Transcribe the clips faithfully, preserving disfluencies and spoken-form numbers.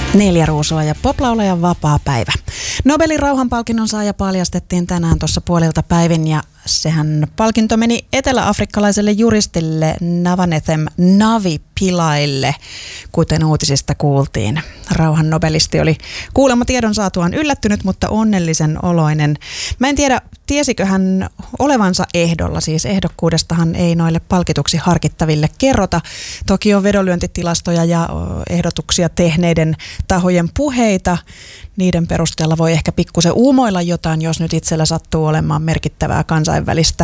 Neljä ruusua ja poplaulajan vapaa päivä. Nobelin rauhanpalkinnon saaja paljastettiin tänään tuossa puolilta päivin ja sehän palkinto meni eteläafrikkalaiselle juristille Navanethem Navi Pilaille, kuten uutisista kuultiin. Rauhan nobelisti oli kuulemma tiedon saatuaan yllättynyt, mutta onnellisen oloinen. Mä en tiedä, tiesikö hän olevansa ehdolla, siis ehdokkuudestahan ei noille palkituksi harkittaville kerrota. Toki on vedonlyöntitilastoja ja ehdotuksia tehneiden tahojen puheita. Niiden perusteella voi ehkä pikkusen uumoilla jotain, jos nyt itsellä sattuu olemaan merkittävää kansainvälistä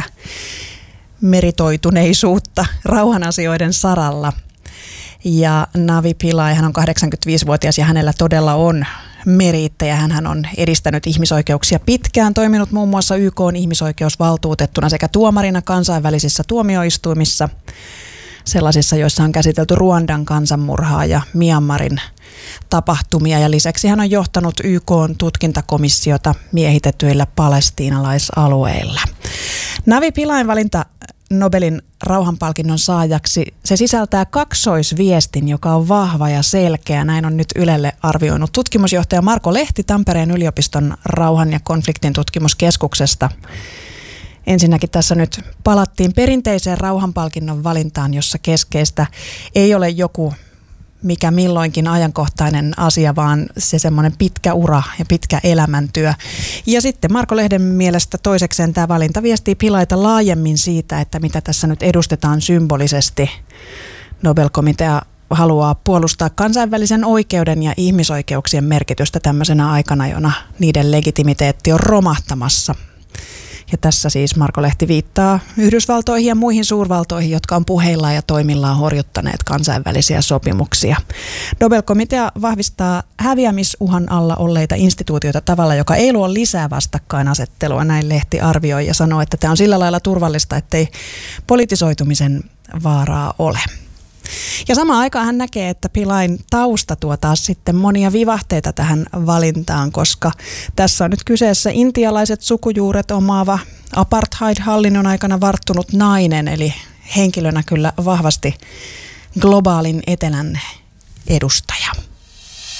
meritoituneisuutta rauhanasioiden saralla. Ja Navi Pillay, hän on kahdeksankymmentäviisivuotias ja hänellä todella on meriittejä. Hän on edistänyt ihmisoikeuksia pitkään, toiminut muun muassa Y K:n ihmisoikeusvaltuutettuna sekä tuomarina kansainvälisissä tuomioistuimissa, sellaisissa, joissa on käsitelty Ruandan kansanmurhaa ja Myanmarin tapahtumia. Ja lisäksi hän on johtanut Y K:n tutkintakomissiota miehitetyillä palestiinalaisalueilla. Navi Pillayn valinta Nobelin rauhanpalkinnon saajaksi, se sisältää kaksoisviestin, joka on vahva ja selkeä. Näin on nyt Ylelle arvioinut tutkimusjohtaja Marko Lehti Tampereen yliopiston rauhan ja konfliktin tutkimuskeskuksesta. Ensinnäkin tässä nyt palattiin perinteiseen rauhanpalkinnon valintaan, jossa keskeistä ei ole joku mikä milloinkin ajankohtainen asia, vaan se semmoinen pitkä ura ja pitkä elämäntyö. Ja sitten Marko Lehden mielestä toisekseen tämä valinta viestii Pillayta laajemmin siitä, että mitä tässä nyt edustetaan symbolisesti. Nobel-komitea haluaa puolustaa kansainvälisen oikeuden ja ihmisoikeuksien merkitystä tämmöisenä aikana, jona niiden legitimiteetti on romahtamassa. Ja tässä siis Marko Lehti viittaa Yhdysvaltoihin ja muihin suurvaltoihin, jotka on puheillaan ja toimillaan horjuttaneet kansainvälisiä sopimuksia. Nobel-komitea vahvistaa häviämisuhan alla olleita instituutioita tavalla, joka ei luo lisää vastakkainasettelua, näin Lehti arvioi ja sanoo, että tämä on sillä lailla turvallista, ettei politisoitumisen vaaraa ole. Ja samaan aikaan hän näkee, että Pillayn tausta tuo taas sitten monia vivahteita tähän valintaan, koska tässä on nyt kyseessä intialaiset sukujuuret omaava apartheid-hallinnon aikana varttunut nainen, eli henkilönä kyllä vahvasti globaalin etelän edustaja.